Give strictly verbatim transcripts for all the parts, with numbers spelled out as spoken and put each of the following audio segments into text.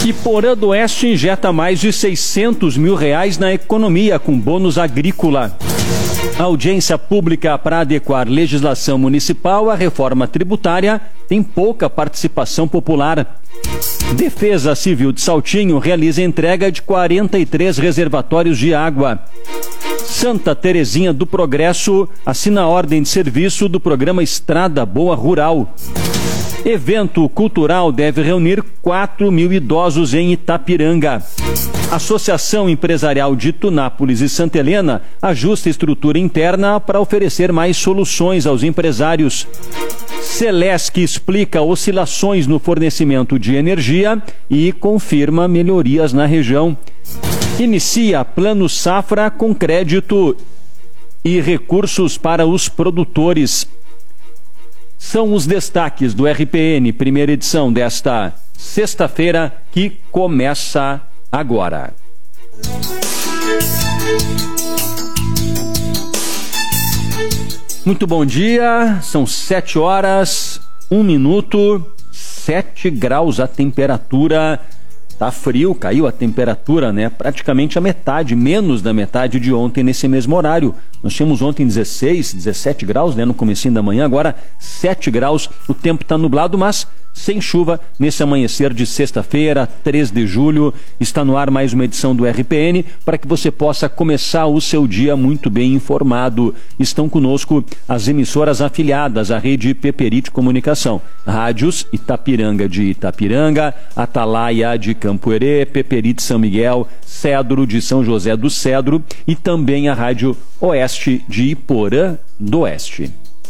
Iporã do Oeste injeta mais de seiscentos mil reais na economia com bônus agrícola. A audiência pública para adequar legislação municipal à reforma tributária tem pouca participação popular. Defesa Civil de Saltinho realiza entrega de quarenta e três reservatórios de água. Santa Terezinha do Progresso assina a ordem de serviço do programa Estrada Boa Rural. Evento cultural deve reunir quatro mil idosos em Itapiranga. Associação Empresarial de Tunápolis e Santa Helena ajusta a estrutura interna para oferecer mais soluções aos empresários. Celesc explica oscilações no fornecimento de energia e confirma melhorias na região. Inicia Plano Safra com crédito e recursos para os produtores. São os destaques do R P N, primeira edição desta sexta-feira, que começa agora. Muito bom dia, são sete horas, um minuto, sete graus a temperatura. Tá frio, caiu a temperatura, né? Praticamente a metade, menos da metade de ontem nesse mesmo horário. Nós tínhamos ontem dezesseis, dezessete graus, né? No comecinho da manhã, agora sete graus. O tempo está nublado, mas sem chuva nesse amanhecer de sexta-feira, três de julho. Está no ar mais uma edição do R P N para que você possa começar o seu dia muito bem informado. Estão conosco as emissoras afiliadas à rede Peperite Comunicação. Rádios Itapiranga de Itapiranga, Atalaia de Campo Herê, Peperite São Miguel, Cedro de São José do Cedro e também a Rádio Oeste de Iporã do Oeste.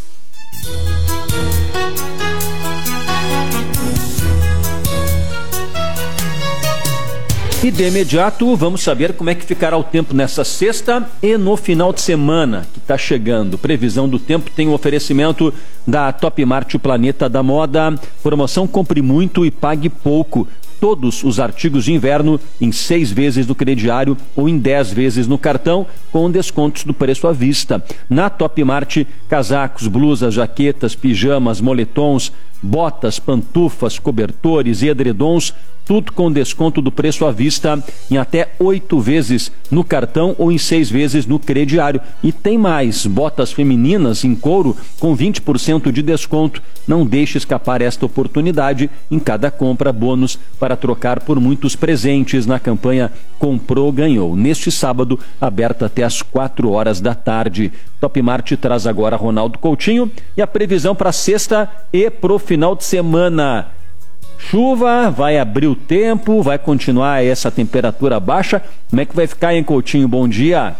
E de imediato vamos saber como é que ficará o tempo nessa sexta e no final de semana que está chegando. Previsão do tempo tem um oferecimento da Top Mart, o Planeta da Moda. Promoção Compre Muito e Pague Pouco. Todos os artigos de inverno em seis vezes no crediário ou em dez vezes no cartão, com descontos do preço à vista. Na Top Mart, casacos, blusas, jaquetas, pijamas, moletons, botas, pantufas, cobertores e edredons, tudo com desconto do preço à vista em até oito vezes no cartão ou em seis vezes no crediário. E tem mais, botas femininas em couro com vinte por cento de desconto. Não deixe escapar esta oportunidade. Em cada compra, bônus para trocar por muitos presentes na campanha Comprou, Ganhou. Neste sábado, aberta até às quatro horas da tarde. Top Mart traz agora Ronaldo Coutinho e a previsão para sexta e pro final de semana. Chuva, vai abrir o tempo, vai continuar essa temperatura baixa. Como é que vai ficar, hein, Coutinho? Bom dia.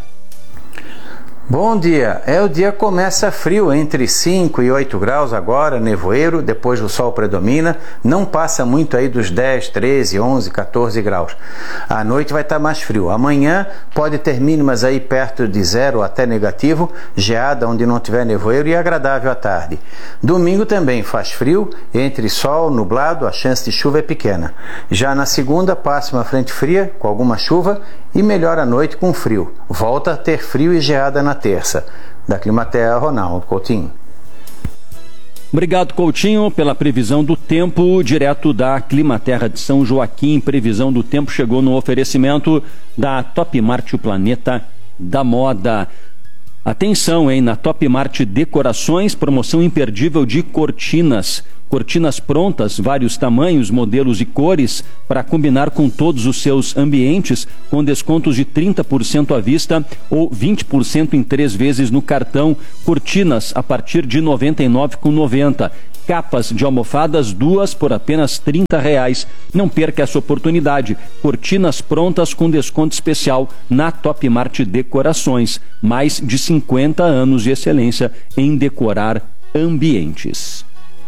Bom dia. É, o dia começa frio, entre cinco e oito graus agora, nevoeiro, depois o sol predomina, não passa muito aí dos dez, treze, onze, quatorze graus. À noite vai estar mais frio. Amanhã pode ter mínimas aí perto de zero até negativo, geada onde não tiver nevoeiro e agradável à tarde. Domingo também faz frio, entre sol, nublado, a chance de chuva é pequena. Já na segunda passa uma frente fria com alguma chuva e melhora a noite com frio. Volta a ter frio e geada na terça. Da Climaterra, Ronaldo Coutinho. Obrigado, Coutinho, pela previsão do tempo, direto da Climaterra de São Joaquim. Previsão do tempo chegou no oferecimento da Top Mart, o Planeta da Moda. Atenção, hein? Na Top Mart Decorações, promoção imperdível de cortinas. Cortinas prontas, vários tamanhos, modelos e cores, para combinar com todos os seus ambientes, com descontos de trinta por cento à vista ou vinte por cento em três vezes no cartão. Cortinas a partir de noventa e nove reais e noventa centavos. Capas de almofadas, duas por apenas trinta reais. Não perca essa oportunidade. Cortinas prontas com desconto especial na Top Mart Decorações. Mais de cinquenta anos de excelência em decorar ambientes.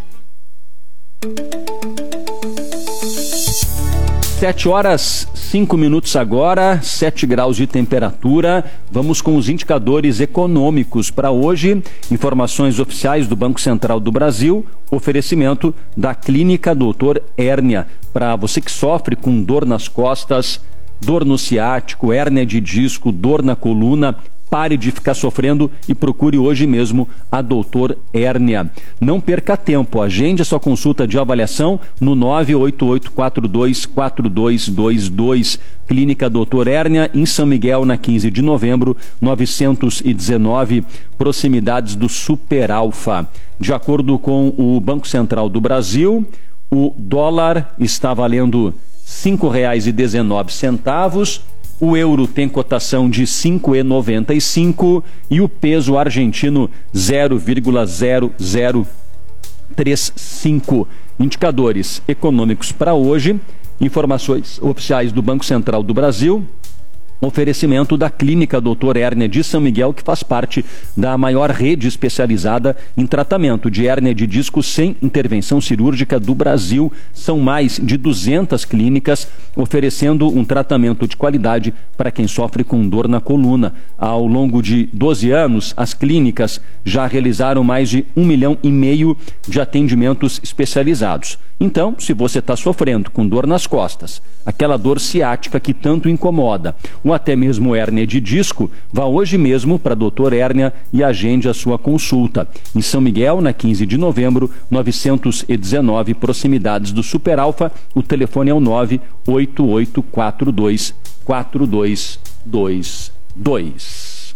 Sete horas, cinco minutos agora, sete graus de temperatura. Vamos com os indicadores econômicos para hoje. Informações oficiais do Banco Central do Brasil. Oferecimento da Clínica doutor Hérnia. Para você que sofre com dor nas costas, dor no ciático, hérnia de disco, dor na coluna, Pare de ficar sofrendo e procure hoje mesmo a doutor Hérnia. Não perca tempo, agende a sua consulta de avaliação no nove oito oito quatro dois quatro dois dois dois. Clínica doutor Hérnia, em São Miguel, na quinze de novembro, novecentos e dezenove, proximidades do Super Alfa. De acordo com o Banco Central do Brasil, o dólar está valendo cinco reais e dezenove centavos. O euro tem cotação de cinco reais e noventa e cinco centavos e o peso argentino zero vírgula zero zero três cinco. Indicadores econômicos para hoje, informações oficiais do Banco Central do Brasil. Oferecimento da Clínica doutor Hérnia de São Miguel, que faz parte da maior rede especializada em tratamento de hérnia de disco sem intervenção cirúrgica do Brasil. São mais de duzentas clínicas oferecendo um tratamento de qualidade para quem sofre com dor na coluna. Ao longo de doze anos, as clínicas já realizaram mais de um milhão e meio de atendimentos especializados. Então, se você está sofrendo com dor nas costas, aquela dor ciática que tanto incomoda, ou até mesmo hérnia de disco, vá hoje mesmo para doutor Hérnia e agende a sua consulta. Em São Miguel, na quinze de novembro, novecentos e dezenove, proximidades do Super Alfa. O telefone é o nove oito oito quatro dois quatro dois dois dois.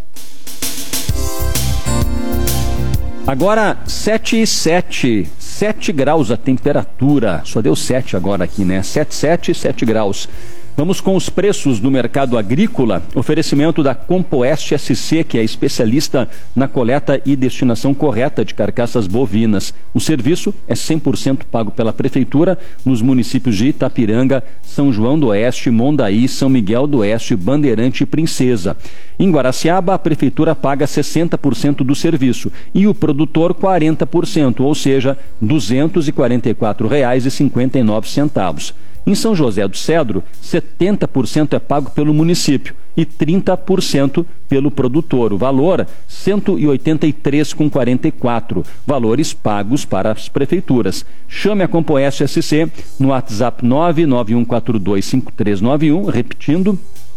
Agora, sete e sete. sete graus a temperatura, só deu sete agora aqui, né? sete, sete, sete graus. Vamos com os preços do mercado agrícola. Oferecimento da Compoeste S C, que é especialista na coleta e destinação correta de carcaças bovinas. O serviço é cem por cento pago pela Prefeitura nos municípios de Itapiranga, São João do Oeste, Mondaí, São Miguel do Oeste, Bandeirante e Princesa. Em Guaraciaba, a Prefeitura paga sessenta por cento do serviço e o produtor quarenta por cento, ou seja, duzentos e quarenta e quatro reais e cinquenta e nove centavos. Em São José do Cedro, setenta por cento é pago pelo município e trinta por cento pelo produtor. O valor, cento e oitenta e três reais e quarenta e quatro centavos. Valores pagos para as prefeituras. Chame a Compoeste S C no WhatsApp nove nove um quatro dois cinco três nove um, repetindo,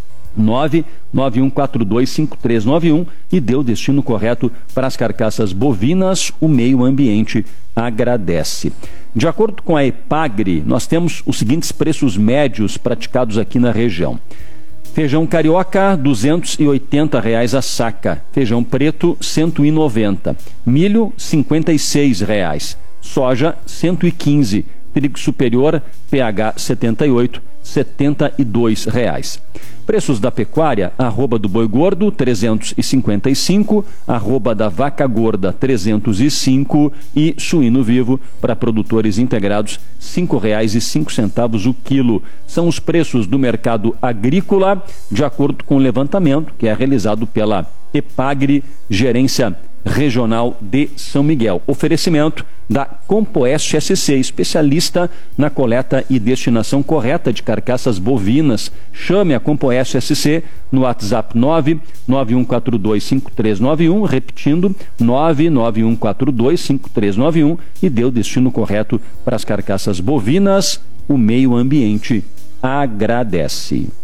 nove nove um quatro dois cinco três nove um, e dê o destino correto para as carcaças bovinas. O meio ambiente agradece. De acordo com a Epagre, nós temos os seguintes preços médios praticados aqui na região. Feijão carioca, duzentos e oitenta reais a saca. Feijão preto, cento e noventa. Milho, cinquenta e seis reais. Soja, cento e quinze. Trigo superior, P H setenta e oito, setenta e dois reais. Preços da pecuária: arroba do boi gordo, trezentos e cinquenta e cinco, arroba da vaca gorda, trezentos e cinco, e suíno vivo para produtores integrados, cinco reais e cinco centavos o quilo. São os preços do mercado agrícola, de acordo com o levantamento que é realizado pela Epagre, Gerência Regional de São Miguel. Oferecimento da Compoeste S C, especialista na coleta e destinação correta de carcaças bovinas. Chame a Compoeste S C no WhatsApp nove nove um quatro dois cinco três nove um, repetindo, nove nove um quatro dois cinco três nove um, e dê o destino correto para as carcaças bovinas. O meio ambiente agradece.